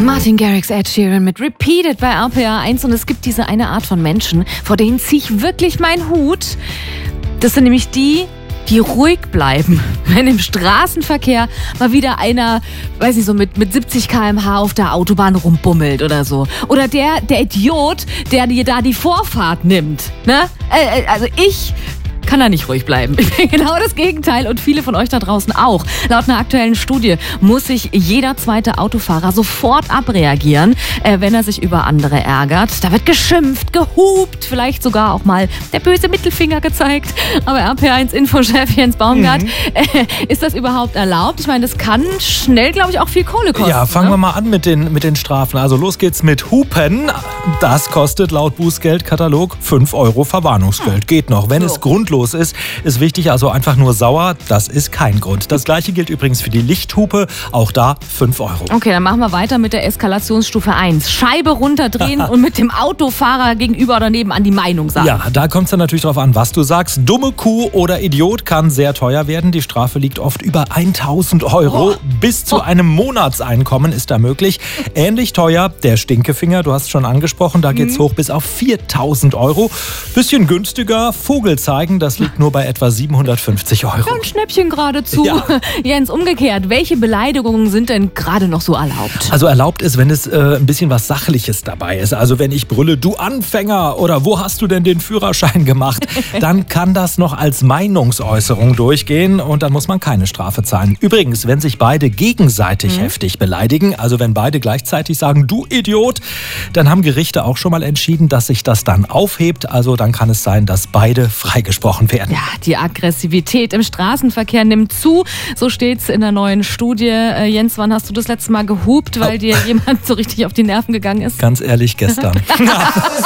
Martin Garrix, Ed Sheeran mit Repeated bei RPA 1 und es gibt diese eine Art von Menschen, vor denen ziehe ich wirklich meinen Hut. Das sind nämlich die ruhig bleiben, wenn im Straßenverkehr mal wieder einer, weiß ich so, mit 70 km/h auf der Autobahn rumbummelt oder so. Oder der Idiot, der dir da die Vorfahrt nimmt. Ne? Also ich kann da nicht ruhig bleiben. Ich bin genau das Gegenteil und viele von euch da draußen auch. Laut einer aktuellen Studie muss sich jeder zweite Autofahrer sofort abreagieren, wenn er sich über andere ärgert. Da wird geschimpft, gehupt, vielleicht sogar auch mal der böse Mittelfinger gezeigt. Aber RPA1-Infochef Jens Baumgart, ist das überhaupt erlaubt? Ich meine, das kann schnell, glaube ich, auch viel Kohle kosten. Ja, fangen wir mal an mit den Strafen. Also los geht's mit Hupen. Das kostet laut Bußgeldkatalog 5 € Verwarnungsgeld. Geht noch. Wenn es grundlos ist wichtig, also einfach nur sauer, das ist kein Grund. Das gleiche gilt übrigens für die Lichthupe, auch da 5 €. Okay, dann machen wir weiter mit der Eskalationsstufe 1. Scheibe runterdrehen und mit dem Autofahrer gegenüber oder nebenan die Meinung sagen. Ja, da kommt es dann natürlich drauf an, was du sagst. Dumme Kuh oder Idiot kann sehr teuer werden. Die Strafe liegt oft über 1.000 €. Bis zu einem Monatseinkommen ist da möglich. Ähnlich teuer der Stinkefinger, du hast es schon angesprochen, da geht's hoch bis auf 4.000 €. Bisschen günstiger, Vogel zeigen, das liegt nur bei etwa 750 €. Ein Schnäppchen geradezu. Ja. Jens, umgekehrt, welche Beleidigungen sind denn gerade noch so erlaubt? Also erlaubt ist, wenn es ein bisschen was Sachliches dabei ist. Also wenn ich brülle, du Anfänger oder wo hast du denn den Führerschein gemacht? Dann kann das noch als Meinungsäußerung durchgehen und dann muss man keine Strafe zahlen. Übrigens, wenn sich beide gegenseitig heftig beleidigen, also wenn beide gleichzeitig sagen, du Idiot, dann haben Gerichte auch schon mal entschieden, dass sich das dann aufhebt. Also dann kann es sein, dass beide freigesprochen werden. Ja, die Aggressivität im Straßenverkehr nimmt zu. So steht's in der neuen Studie. Jens, wann hast du das letzte Mal gehupt, weil dir jemand so richtig auf die Nerven gegangen ist? Ganz ehrlich, gestern.